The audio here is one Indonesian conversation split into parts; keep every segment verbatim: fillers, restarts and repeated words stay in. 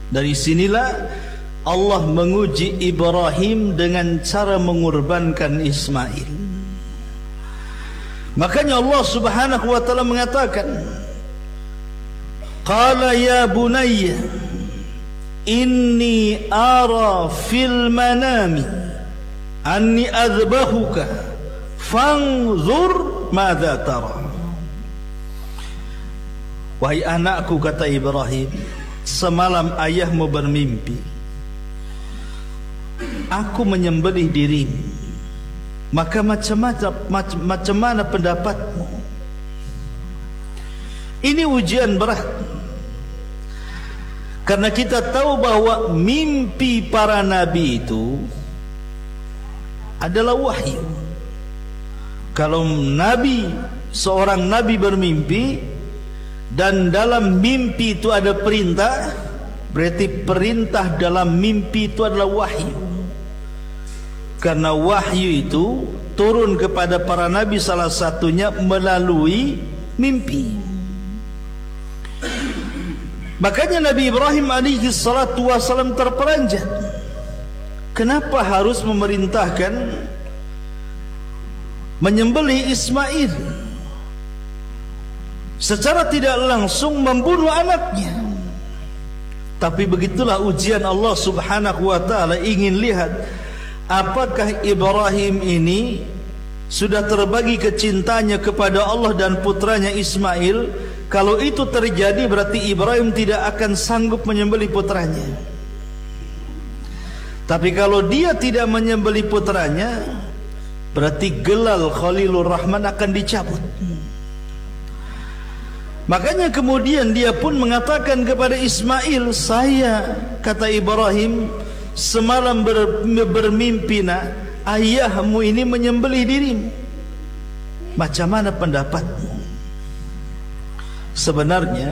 Dari sinilah Allah menguji Ibrahim dengan cara mengorbankan Ismail. Makanya Allah Subhanahu wa taala mengatakan, qala ya bunayya inni ara fil manami anni adbahuka fanzur madza tara. Wahai anakku, kata Ibrahim, semalam ayahmu bermimpi aku menyembelih dirimu, maka macam-macam macam mana pendapatmu? Ini ujian berat, karena kita tahu bahwa mimpi para nabi itu adalah wahyu. Kalau nabi, seorang nabi bermimpi dan dalam mimpi itu ada perintah, berarti perintah dalam mimpi itu adalah wahyu. Karena wahyu itu turun kepada para nabi salah satunya melalui mimpi. Makanya Nabi Ibrahim alaihi salatu wasallam terperanjat. Kenapa harus memerintahkan menyembelih Ismail? Secara tidak langsung membunuh anaknya. Tapi begitulah ujian Allah Subhanahu wa taala, ingin lihat apakah Ibrahim ini sudah terbagi kecintanya kepada Allah dan putranya Ismail. Kalau itu terjadi, berarti Ibrahim tidak akan sanggup menyembelih putranya. Tapi kalau dia tidak menyembelih putranya, berarti gelal Khalilur Rahman akan dicabut. Makanya kemudian dia pun mengatakan kepada Ismail, saya, kata Ibrahim, semalam ber, bermimpi nak ayahmu ini menyembelih dirimu. Macam mana pendapatmu? Sebenarnya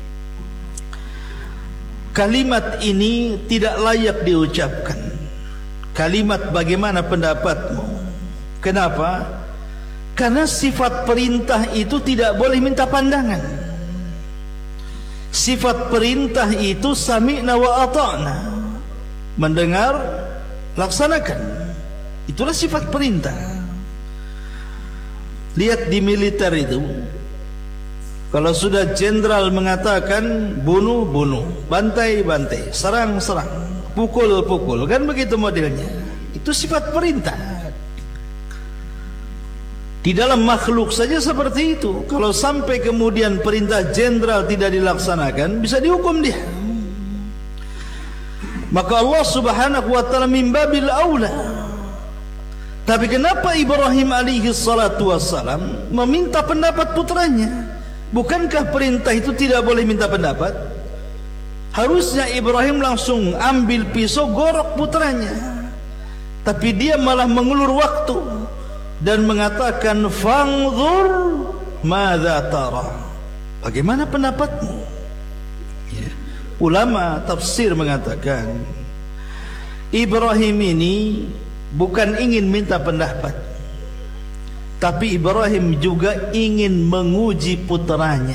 kalimat ini tidak layak diucapkan. Kalimat bagaimana pendapatmu? Kenapa? Karena sifat perintah itu tidak boleh minta pandangan. Sifat perintah itu sami'na wa ata'na, mendengar, laksanakan. Itulah sifat perintah. Lihat di militer itu, kalau sudah jenderal mengatakan bunuh, bunuh, bantai, bantai, serang, serang, pukul, pukul, kan begitu modelnya. Itu sifat perintah. Di dalam makhluk saja seperti itu. Kalau sampai kemudian perintah jenderal tidak dilaksanakan, bisa dihukum dia. Maka Allah Subhanahu wa taala min babil aula. Tapi kenapa Ibrahim alaihi salatu wassalam meminta pendapat putranya? Bukankah perintah itu tidak boleh minta pendapat? Harusnya Ibrahim langsung ambil pisau gorok putranya. Tapi dia malah mengulur waktu dan mengatakan fangzur madza tara. Bagaimana pendapatmu? Ya. Ulama tafsir mengatakan Ibrahim ini bukan ingin minta pendapat, tapi Ibrahim juga ingin menguji putranya.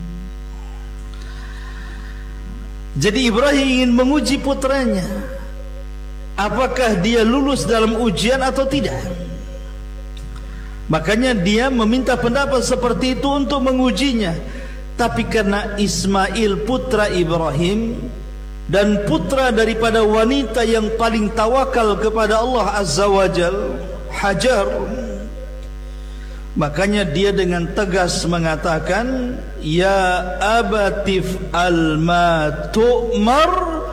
Jadi Ibrahim ingin menguji putranya, apakah dia lulus dalam ujian atau tidak. Makanya dia meminta pendapat seperti itu untuk mengujinya. Tapi karena Ismail putra Ibrahim dan putra daripada wanita yang paling tawakal kepada Allah Azza wa Jal, Hajar, makanya dia dengan tegas mengatakan, ya abatif alma tu'mar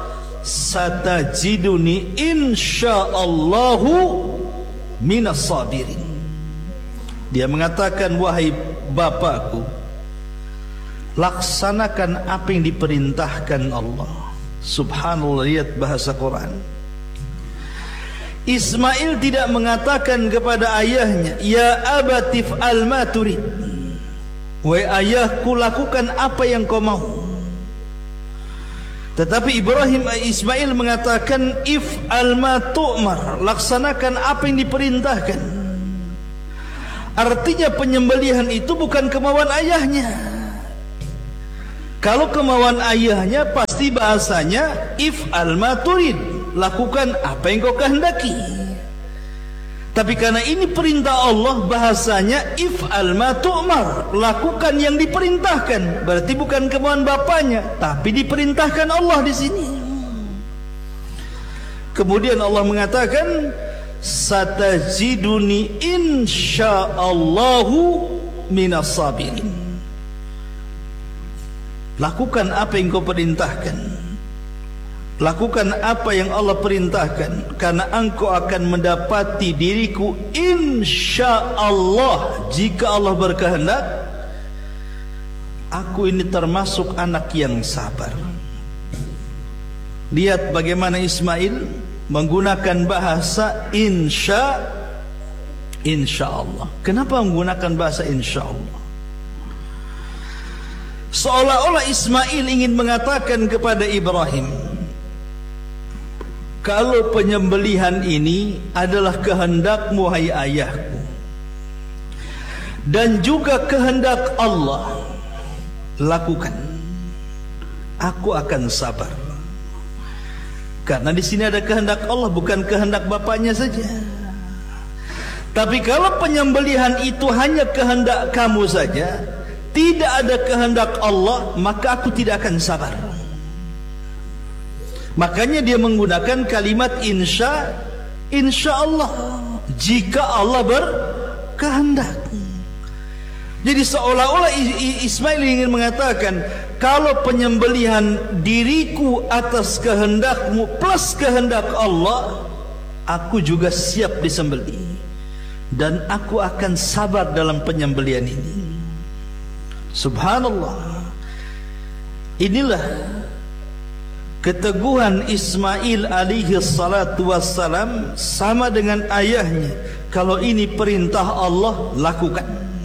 satajiduni insyaallahu minas sabirin. Dia mengatakan, wahai bapakku, laksanakan apa yang diperintahkan Allah. Subhanallah, lihat bahasa Quran. Ismail tidak mengatakan kepada ayahnya, ya abatif alma turid, wahai ayahku, lakukan apa yang kau mau. Tetapi Ibrahim Ismail mengatakan, if alma tu'mar, laksanakan apa yang diperintahkan. Artinya penyembelihan itu bukan kemauan ayahnya, Kalau kemauan ayahnya pasti bahasanya if'al ma turid, lakukan apa yang kau kehendaki. Tapi karena ini perintah Allah, bahasanya if'al ma tu'mar, lakukan yang diperintahkan. Berarti bukan kemauan bapaknya, tapi diperintahkan Allah di sini. Kemudian Allah mengatakan, satajiduni insyaallahu minas sabirin. Lakukan apa yang kau perintahkan, lakukan apa yang Allah perintahkan, karena engkau akan mendapati diriku insyaallah, jika Allah berkehendak. Aku ini termasuk anak yang sabar. Lihat bagaimana Ismail menggunakan bahasa insya insyaallah. Kenapa menggunakan bahasa insyaallah? Seolah-olah Ismail ingin mengatakan kepada Ibrahim, kalau penyembelihan ini adalah kehendakmu hai ayahku, dan juga kehendak Allah, lakukan. Aku akan sabar. Karena di sini ada kehendak Allah, bukan kehendak bapaknya saja. Tapi kalau penyembelihan itu hanya kehendak kamu saja, tidak ada kehendak Allah, maka aku tidak akan sabar. Makanya dia menggunakan kalimat insya, insya Allah, jika Allah berkehendak. Jadi seolah-olah Ismail ingin mengatakan, kalau penyembelihan diriku atas kehendakmu plus kehendak Allah, aku juga siap disembelih, dan aku akan sabar dalam penyembelihan ini. Subhanallah. Inilah keteguhan Ismail alaihi salatu wassalam, sama dengan ayahnya. Kalau ini perintah Allah, lakukan.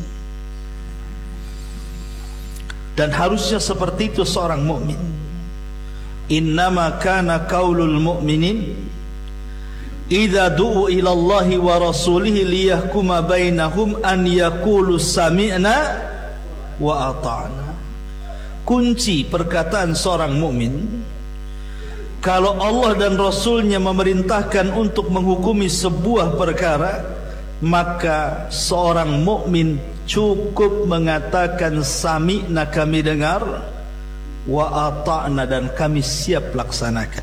Dan harusnya seperti itu seorang mukmin. Innama kana qaulul mu'minin idza du'u ila Allahi wa rasulihi liyahkuma bainahum an yaqulu sami'na wa ata'na. Kunci perkataan seorang mukmin, kalau Allah dan Rasulnya memerintahkan untuk menghukumi sebuah perkara, maka seorang mukmin cukup mengatakan sami'na, kami dengar, wa ata'na, dan kami siap laksanakan.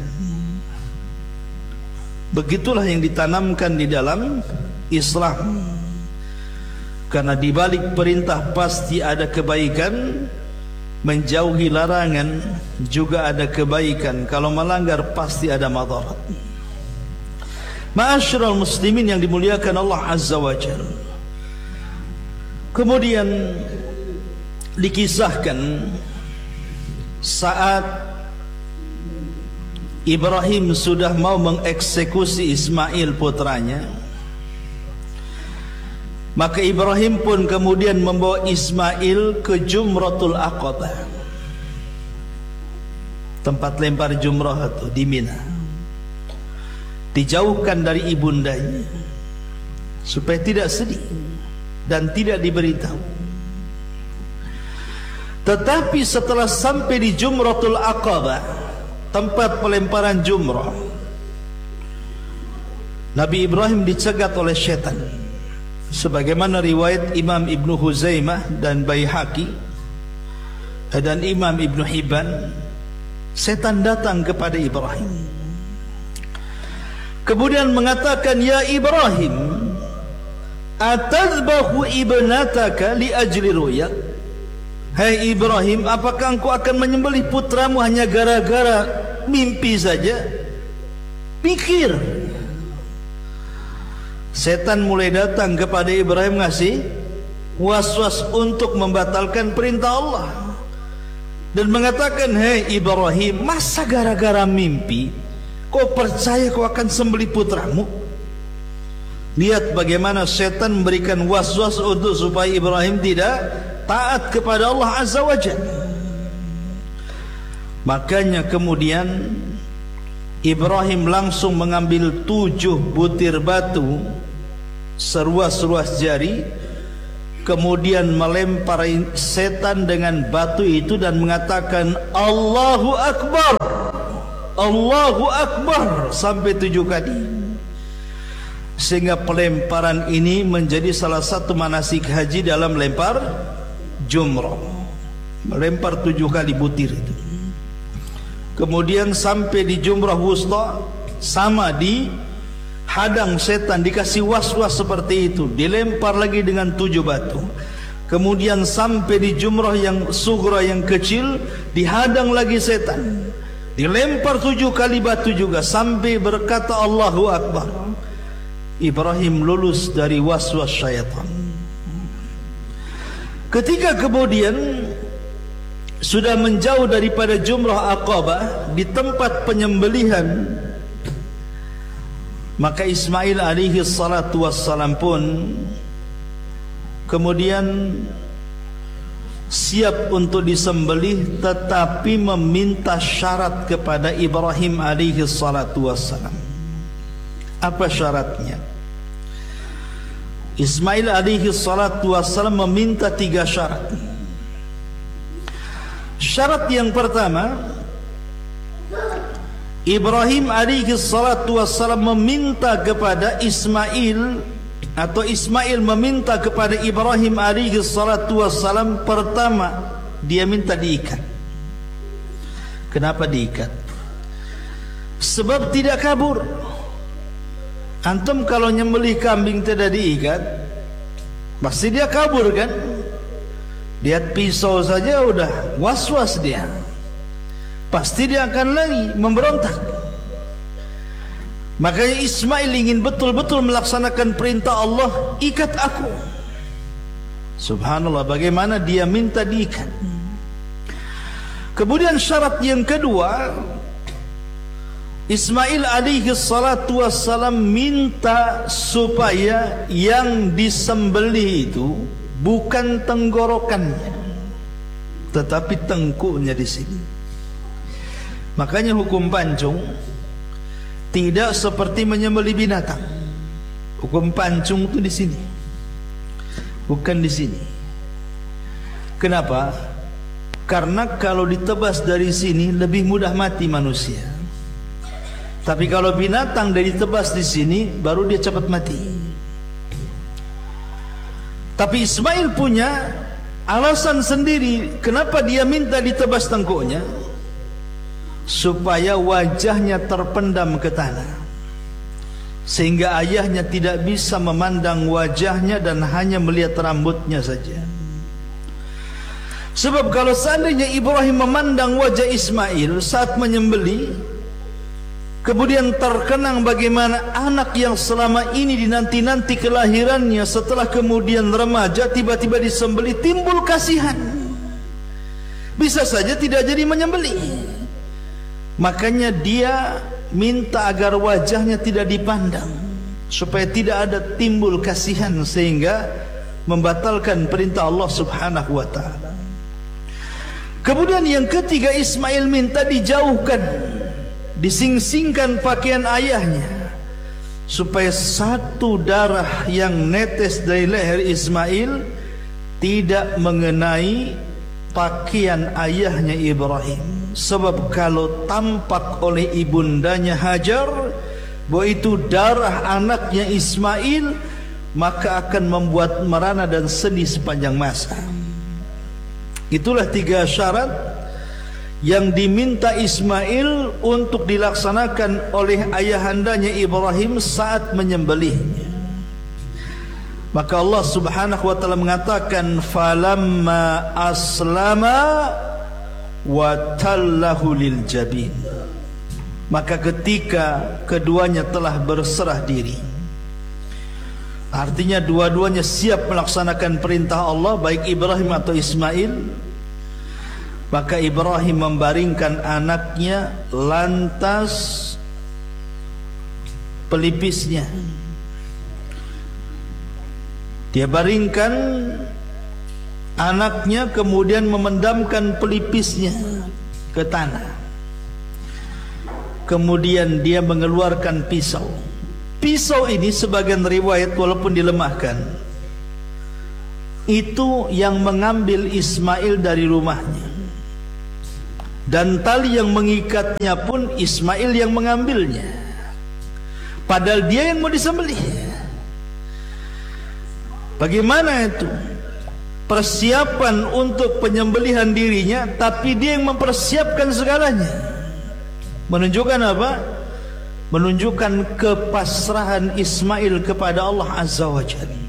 Begitulah yang ditanamkan di dalam Islam. Karena di balik perintah pasti ada kebaikan, menjauhi larangan juga ada kebaikan. Kalau melanggar pasti ada madarat. Ma'asyiral muslimin yang dimuliakan Allah Azza wa Jalla. Kemudian dikisahkan saat Ibrahim sudah mau mengeksekusi Ismail putranya, maka Ibrahim pun kemudian membawa Ismail ke Jumratul Aqabah, tempat lempar jumrah itu di Mina. Dijauhkan dari ibundanya supaya tidak sedih dan tidak diberitahu. Tetapi setelah sampai di Jumratul Aqabah, tempat pelemparan jumrah, Nabi Ibrahim dicegat oleh syaitan. Sebagaimana riwayat Imam Ibnu Huzaimah dan Baihaqi dan Imam Ibnu Hibban, setan datang kepada Ibrahim, kemudian mengatakan, ya Ibrahim, atazbahu ibnataka li ajli ru'yak. Hai Ibrahim, apakah engkau akan menyembelih putramu hanya gara-gara mimpi saja? Pikir. Setan mulai datang kepada Ibrahim, ngasih was-was untuk membatalkan perintah Allah, dan mengatakan, hei Ibrahim, masa gara-gara mimpi kau percaya kau akan sembelih putramu? Lihat bagaimana setan memberikan was-was untuk supaya Ibrahim tidak taat kepada Allah Azza wa Jalla. Makanya kemudian Ibrahim langsung mengambil tujuh butir batu seruas-ruas jari, kemudian melempar setan dengan batu itu dan mengatakan Allahu Akbar, Allahu Akbar sampai tujuh kali, sehingga pelemparan ini menjadi salah satu manasik haji dalam lempar jumrah, melempar tujuh kali butir itu. Kemudian sampai di jumrah wusta, sama di hadang setan, dikasih was-was seperti itu, dilempar lagi dengan tujuh batu. Kemudian sampai di jumrah yang sughra, yang kecil, dihadang lagi setan, dilempar tujuh kali batu juga, sampai berkata Allahu Akbar. Ibrahim lulus dari was-was syaitan. Ketika kemudian sudah menjauh daripada jumrah Aqabah, di tempat penyembelihan, maka Ismail alaihi salatu wassalam pun kemudian siap untuk disembelih, tetapi meminta syarat kepada Ibrahim alaihi salatu wassalam. Apa syaratnya? Ismail alaihi salatu wassalam meminta tiga syarat. Syarat yang pertama, Ibrahim alaihi salatu wassalam meminta kepada Ismail, atau Ismail meminta kepada Ibrahim alaihi salatu wassalam, pertama dia minta diikat. Kenapa diikat? Sebab tidak kabur. Antum kalau nyembelih kambing tidak diikat, pasti dia kabur kan? Lihat pisau saja udah was-was dia, pasti dia akan lagi memberontak. Makanya Ismail ingin betul-betul melaksanakan perintah Allah, ikat aku. Subhanallah, bagaimana dia minta diikat. Kemudian syarat yang kedua, Ismail alaihi salatu wassalam minta supaya yang disembelih itu bukan tenggorokannya, tetapi tengkuknya di sini. Makanya hukum pancung tidak seperti menyembelih binatang. Hukum pancung itu di sini, bukan di sini. Kenapa? Karena kalau ditebas dari sini lebih mudah mati manusia. Tapi kalau binatang dari ditebas di sini, baru dia cepat mati. Tapi Ismail punya alasan sendiri kenapa dia minta ditebas tengkuknya, supaya wajahnya terpendam ke tanah, sehingga ayahnya tidak bisa memandang wajahnya dan hanya melihat rambutnya saja. Sebab kalau seandainya Ibrahim memandang wajah Ismail saat menyembelih, kemudian terkenang bagaimana anak yang selama ini dinanti-nanti kelahirannya, setelah kemudian remaja tiba-tiba disembelih, timbul kasihan, bisa saja tidak jadi menyembelih. Makanya dia minta agar wajahnya tidak dipandang, supaya tidak ada timbul kasihan, sehingga membatalkan perintah Allah subhanahu wa ta'ala. Kemudian yang ketiga, Ismail minta dijauhkan, disingsingkan pakaian ayahnya, supaya satu darah yang netes dari leher Ismail tidak mengenai pakaian ayahnya Ibrahim. Sebab kalau tampak oleh ibundanya Hajar bahwa itu darah anaknya Ismail, maka akan membuat merana dan sedih sepanjang masa. Itulah tiga syarat yang diminta Ismail untuk dilaksanakan oleh ayahandanya Ibrahim saat menyembelihnya. Maka Allah subhanahu wa ta'ala mengatakan, falamma aslama wa tallahu lil jabin. Maka ketika keduanya telah berserah diri, artinya dua-duanya siap melaksanakan perintah Allah, baik Ibrahim atau Ismail, maka Ibrahim membaringkan anaknya, lantas pelipisnya dia baringkan anaknya, kemudian memendamkan pelipisnya ke tanah. Kemudian dia mengeluarkan pisau. Pisau ini sebagian riwayat walaupun dilemahkan, itu yang mengambil Ismail dari rumahnya, dan tali yang mengikatnya pun Ismail yang mengambilnya, padahal dia yang mau disembelih. Bagaimana itu persiapan untuk penyembelihan dirinya, tapi dia yang mempersiapkan segalanya. Menunjukkan apa? Menunjukkan kepasrahan Ismail kepada Allah Azza wa Jalla.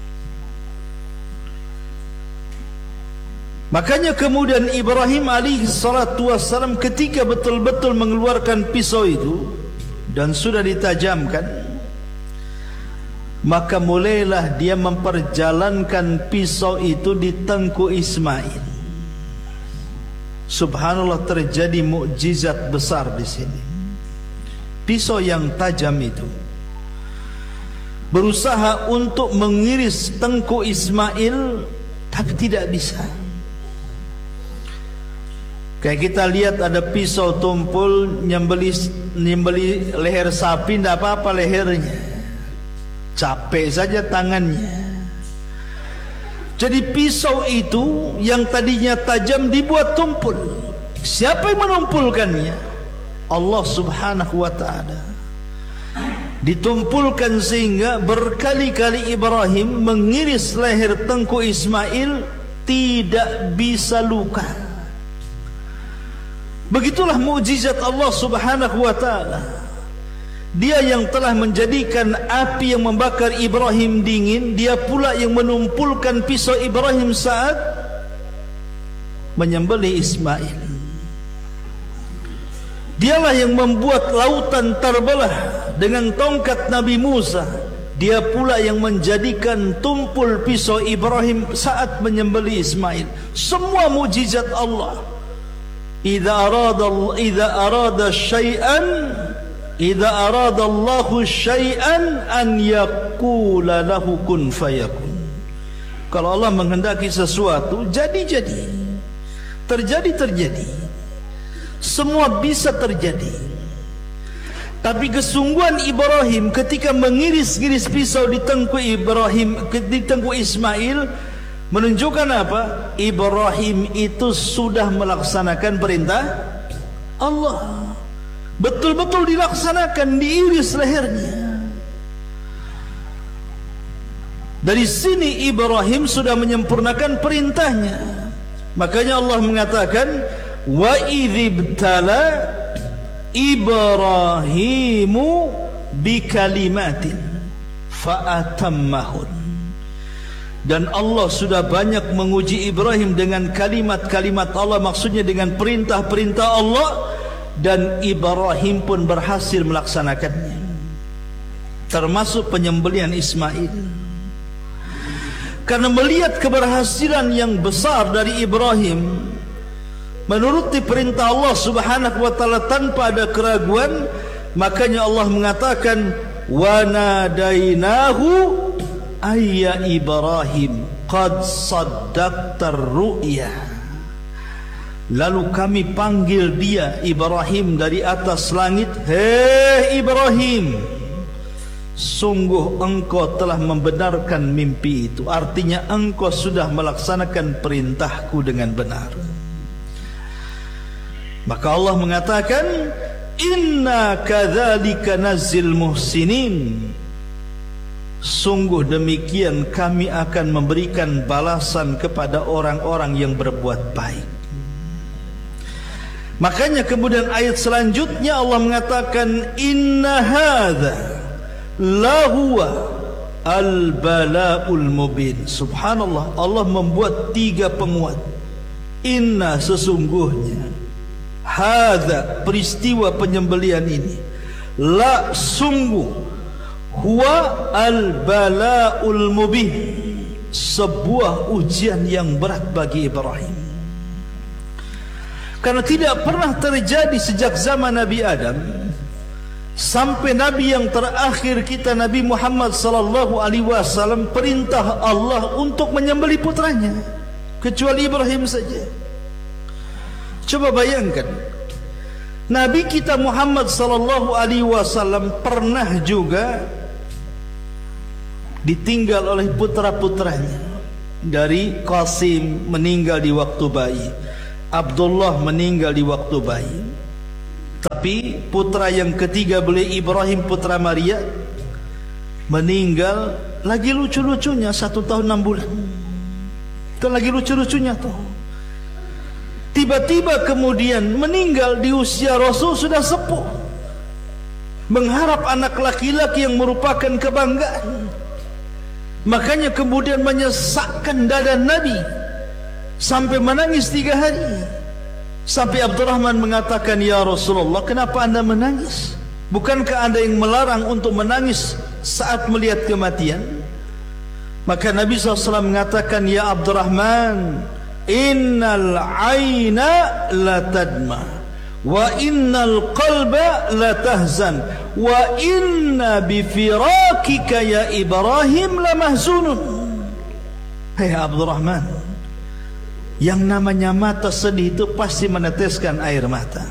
Makanya kemudian Ibrahim alaihi salatu wassalam ketika betul-betul mengeluarkan pisau itu dan sudah ditajamkan, maka mulailah dia memperjalankan pisau itu di tengkuk Ismail. Subhanallah, terjadi mukjizat besar di sini. Pisau yang tajam itu berusaha untuk mengiris tengkuk Ismail, tapi tidak bisa. Kayak kita lihat ada pisau tumpul nyembeli nyembeli leher sapi, tidak apa-apa lehernya, capek saja tangannya. Jadi pisau itu yang tadinya tajam dibuat tumpul. Siapa yang menumpulkannya? Allah Subhanahu wa ta'ala. Ditumpulkan sehingga berkali-kali Ibrahim mengiris leher tengkuk Ismail, tidak bisa luka. Begitulah mukjizat Allah Subhanahu wa ta'ala. Dia yang telah menjadikan api yang membakar Ibrahim dingin, dia pula yang menumpulkan pisau Ibrahim saat menyembelih Ismail. Dialah yang membuat lautan terbelah dengan tongkat Nabi Musa. Dia pula yang menjadikan tumpul pisau Ibrahim saat menyembelih Ismail. Semua mukjizat Allah. Idza arada idza arada syai'an idza arada Allahu syai'an an yaqula lahu kun fayakun. Kalau Allah menghendaki sesuatu, jadi-jadi. Terjadi-terjadi. Semua bisa terjadi. Tapi kesungguhan Ibrahim ketika mengiris-giris pisau di tengkuk Ibrahim, di tengkuk Ismail, menunjukkan apa? Ibrahim itu sudah melaksanakan perintah Allah. Betul-betul dilaksanakan, diiris lehernya. Dari sini Ibrahim sudah menyempurnakan perintahnya. Makanya Allah mengatakan, wa idzibtala Ibrahimu bikalimatin fa'atammahun. Dan Allah sudah banyak menguji Ibrahim dengan kalimat-kalimat Allah, maksudnya dengan perintah-perintah Allah, dan Ibrahim pun berhasil melaksanakannya, termasuk penyembelihan Ismail. Karena melihat keberhasilan yang besar dari Ibrahim menuruti perintah Allah Subhanahu wa ta'ala tanpa ada keraguan, makanya Allah mengatakan, wa nadainahu ayya Ibrahim qad saddaqtar ru'ya. Lalu kami panggil dia Ibrahim dari atas langit, hei Ibrahim, sungguh engkau telah membenarkan mimpi itu. Artinya engkau sudah melaksanakan perintahku dengan benar. Maka Allah mengatakan, inna kadzalika nazzil muhsinin. Sungguh demikian kami akan memberikan balasan kepada orang-orang yang berbuat baik. Makanya kemudian ayat selanjutnya Allah mengatakan, inna hadza lahuwa al-bala'ul mubin. Subhanallah, Allah membuat tiga penguat. Inna, sesungguhnya, hadza, peristiwa penyembelihan ini, la, sungguh, huwa al-bala'ul mubin, sebuah ujian yang berat bagi Ibrahim. Karena tidak pernah terjadi sejak zaman Nabi Adam sampai Nabi yang terakhir kita, Nabi Muhammad sallallahu alaihi wasallam, perintah Allah untuk menyembelih putranya, kecuali Ibrahim saja. Coba bayangkan, Nabi kita Muhammad sallallahu alaihi wasallam pernah juga ditinggal oleh putra-putranya. dari Qasim meninggal di waktu bayi, Abdullah meninggal di waktu bayi. Tapi putra yang ketiga beliau Ibrahim putra Maria meninggal lagi lucu-lucunya satu tahun enam bulan. Itu lagi lucu-lucunya tuh. Tiba-tiba kemudian meninggal di usia Rasul sudah sepuh, mengharap anak laki-laki yang merupakan kebanggaan. Makanya kemudian menyesakkan dada Nabi sampai menangis tiga hari. Sampai Abdurrahman mengatakan, ya Rasulullah, kenapa anda menangis? Bukankah anda yang melarang untuk menangis saat melihat kematian? Maka Nabi shallallahu alaihi wasallam mengatakan, ya Abdurrahman, innal aina la tadma wa innal qalba la tahzan wa inna bifirakika ya Ibrahim la mahzunun. Hei Abdurrahman, yang namanya mata sedih itu pasti meneteskan air mata.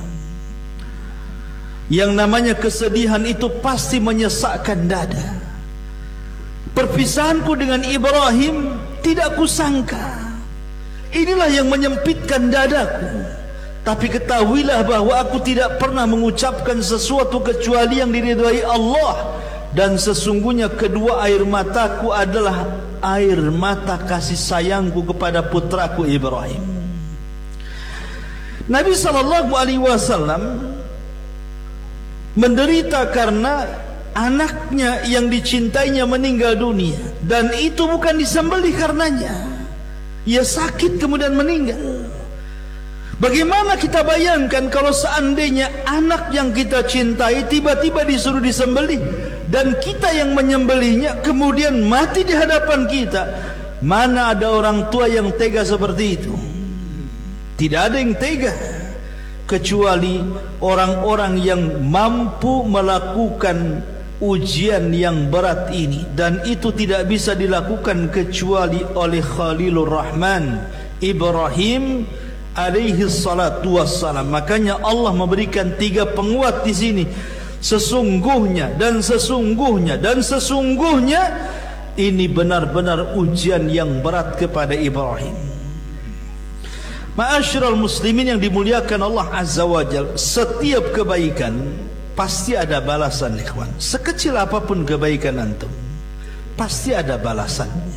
Yang namanya kesedihan itu pasti menyesakkan dada. Perpisahanku dengan Ibrahim tidak kusangka. Inilah yang menyempitkan dadaku. Tapi ketahuilah bahwa aku tidak pernah mengucapkan sesuatu kecuali yang diridhai Allah. Dan sesungguhnya kedua air mataku adalah air mata kasih sayangku kepada putraku Ibrahim. Nabi sallallahu alaihi wasallam menderita karena anaknya yang dicintainya meninggal dunia, dan itu bukan disembelih karenanya. Ia sakit kemudian meninggal. Bagaimana kita bayangkan kalau seandainya anak yang kita cintai tiba-tiba disuruh disembelih, dan kita yang menyembelihnya kemudian mati di hadapan kita? Mana ada orang tua yang tega seperti itu? Tidak ada yang tega, kecuali orang-orang yang mampu melakukan ujian yang berat ini. Dan itu tidak bisa dilakukan kecuali oleh Khalilur Rahman Ibrahim alaihi salatu wassalam. Makanya Allah memberikan tiga penguat di sini. Sesungguhnya dan sesungguhnya dan sesungguhnya ini benar-benar ujian yang berat kepada Ibrahim. Ma'asyiral muslimin yang dimuliakan Allah Azza wa Jalla, setiap kebaikan pasti ada balasan, ikhwan. Sekecil apapun kebaikan antum, pasti ada balasannya.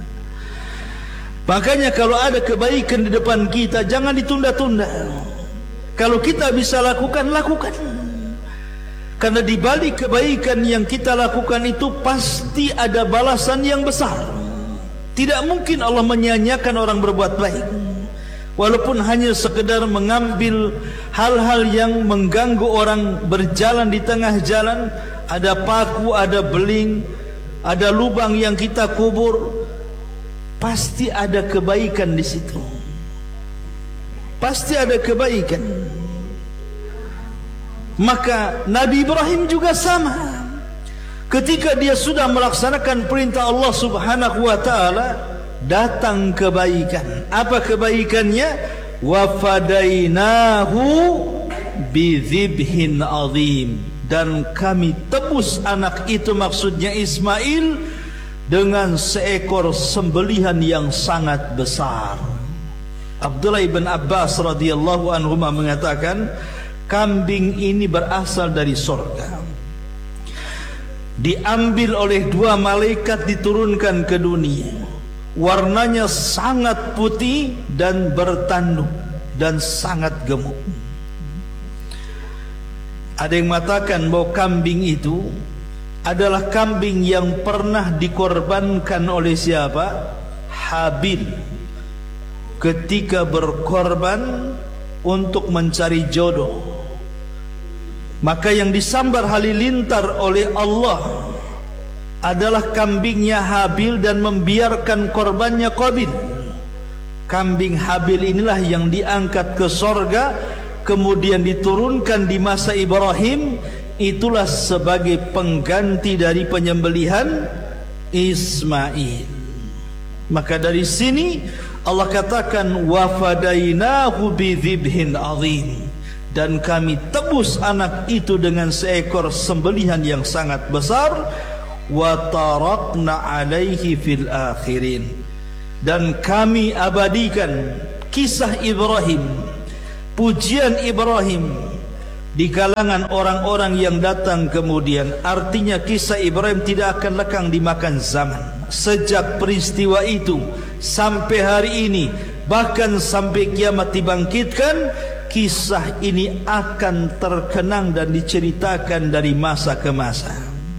Makanya kalau ada kebaikan di depan kita, jangan ditunda-tunda. Kalau kita bisa lakukan, lakukan. Karena di balik kebaikan yang kita lakukan itu pasti ada balasan yang besar. Tidak mungkin Allah menyia-nyiakan orang berbuat baik. Walaupun hanya sekedar mengambil hal-hal yang mengganggu orang berjalan di tengah jalan, ada paku, ada beling, ada lubang yang kita kubur, pasti ada kebaikan di situ. Pasti ada kebaikan. Maka Nabi Ibrahim juga sama. Ketika dia sudah melaksanakan perintah Allah Subhanahu wa taala, datang kebaikan. Apa kebaikannya? Wa fadainahu bidzibhin azim, dan kami tebus anak itu, maksudnya Ismail, dengan seekor sembelihan yang sangat besar. Abdullah bin Abbas radhiyallahu anhu mengatakan, kambing ini berasal dari surga, diambil oleh dua malaikat, diturunkan ke dunia. Warnanya sangat putih dan bertanduk dan sangat gemuk. Ada yang mengatakan bahwa kambing itu adalah kambing yang pernah dikorbankan oleh siapa? Habil, ketika berkorban untuk mencari jodoh. Maka yang disambar halilintar oleh Allah adalah kambingnya Habil dan membiarkan korbannya Qabil. Kambing Habil inilah yang diangkat ke sorga, kemudian diturunkan di masa Ibrahim. Itulah sebagai pengganti dari penyembelihan Ismail. Maka dari sini Allah katakan, wa fadainahu bidzibhin azim, dan kami tebus anak itu dengan seekor sembelihan yang sangat besar. Wa tarakna alaihi fil akhirin, dan kami abadikan kisah Ibrahim, pujian Ibrahim di kalangan orang-orang yang datang kemudian. Artinya kisah Ibrahim tidak akan lekang dimakan zaman. Sejak peristiwa itu sampai hari ini, bahkan sampai kiamat dibangkitkan, kisah ini akan terkenang dan diceritakan dari masa ke masa.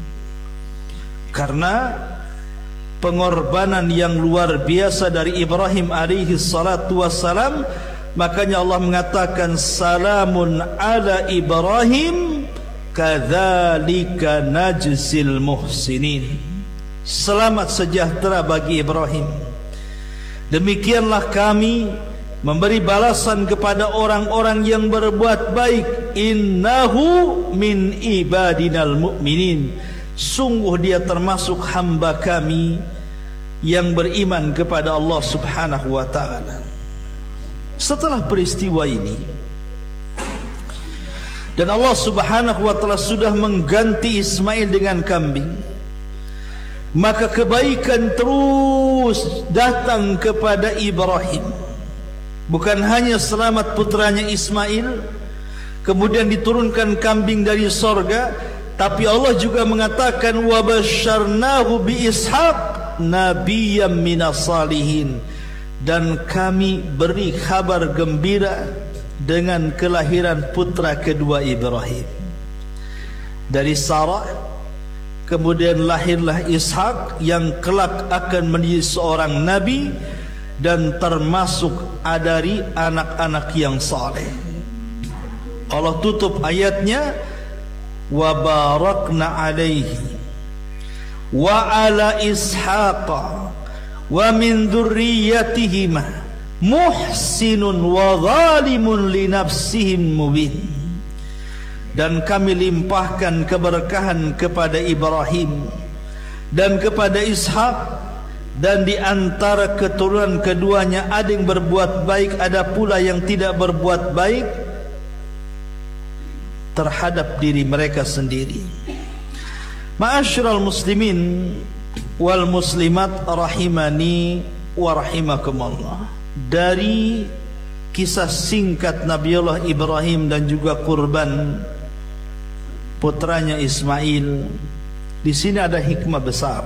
Karena pengorbanan yang luar biasa dari Ibrahim alaihi salatu wassalam, makanya Allah mengatakan salamun ala Ibrahim kadzalika najzil muhsinin. Selamat sejahtera bagi Ibrahim, demikianlah kami memberi balasan kepada orang-orang yang berbuat baik. Innahu min ibadinal mu'minin, sungguh dia termasuk hamba kami yang beriman kepada Allah subhanahu wa ta'ala. Setelah peristiwa ini, dan Allah subhanahu wa ta'ala sudah mengganti Ismail dengan kambing, maka kebaikan terus datang kepada Ibrahim. Bukan hanya selamat putranya Ismail, kemudian diturunkan kambing dari sorga, tapi Allah juga mengatakan wa basyarnahu bi Ishaq nabiyyam minas salihin, dan kami beri kabar gembira dengan kelahiran putra kedua Ibrahim dari Sarah. Kemudian lahirlah Ishak yang kelak akan menjadi seorang nabi dan termasuk dari anak-anak yang saleh. Allah tutup ayatnya wa barakna alaihi wa ala ishaqa wa min dzurriyyatihima muhsinun wa zalimun li nafsihim mubin. Dan kami limpahkan keberkahan kepada Ibrahim dan kepada Ishak, dan di antara keturunan keduanya ada yang berbuat baik, ada pula yang tidak berbuat baik terhadap diri mereka sendiri. Ma'asyiral muslimin wal muslimat rahimani wa rahimakumullah. Dari kisah singkat Nabiullah Ibrahim dan juga kurban putranya Ismail, di sini ada hikmah besar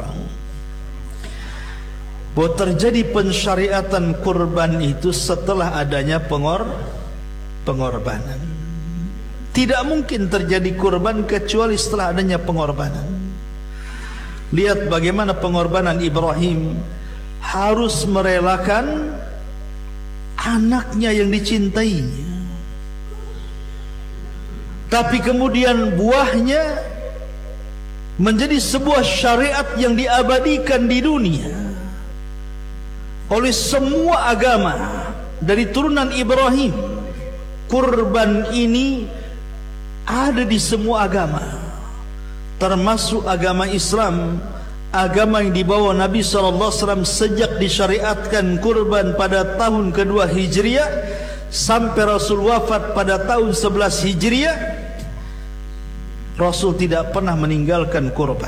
bahwa terjadi pensyariatan kurban itu setelah adanya pengor pengorbanan. Tidak mungkin terjadi kurban kecuali setelah adanya pengorbanan. Lihat bagaimana pengorbanan Ibrahim, harus merelakan anaknya yang dicintainya, tapi kemudian buahnya menjadi sebuah syariat yang diabadikan di dunia oleh semua agama dari turunan Ibrahim. Kurban ini ada di semua agama, termasuk agama Islam, agama yang dibawa Nabi shallallahu alaihi wasallam sejak disyariatkan kurban pada tahun kedua Hijriah sampai Rasul wafat pada tahun sebelas Hijriah. Rasul tidak pernah meninggalkan kurban,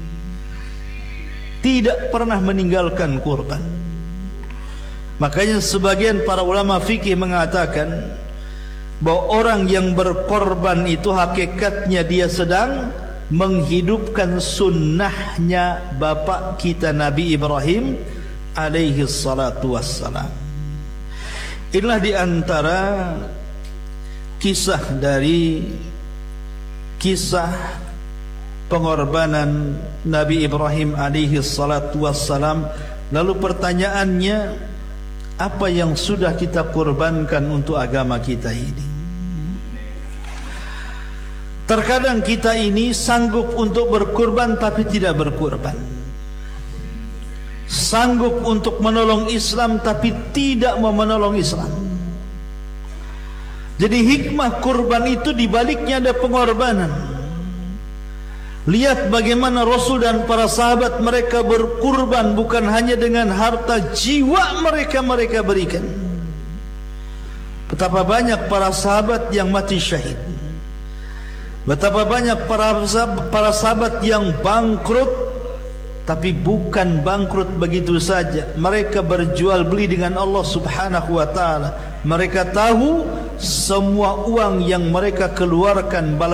tidak pernah meninggalkan kurban. Makanya sebagian para ulama fikih mengatakan bahwa orang yang berkorban itu hakikatnya dia sedang menghidupkan sunnahnya bapak kita Nabi Ibrahim alaihi salatu wassalam. Inilah diantara kisah dari kisah pengorbanan Nabi Ibrahim alaihi salatu wassalam. Lalu pertanyaannya, apa yang sudah kita korbankan untuk agama kita ini? Terkadang kita ini sanggup untuk berkurban tapi tidak berkurban, sanggup untuk menolong Islam tapi tidak mau menolong Islam. Jadi hikmah kurban itu dibaliknya ada pengorbanan. Lihat bagaimana Rasul dan para sahabat mereka berkurban, bukan hanya dengan harta, jiwa mereka mereka berikan. Betapa banyak para sahabat yang mati syahid, betapa banyak para para sahabat yang bangkrut Tapi bukan bangkrut begitu saja. Mereka berjual beli dengan Allah subhanahu wa ta'ala. Mereka tahu semua uang yang mereka keluarkan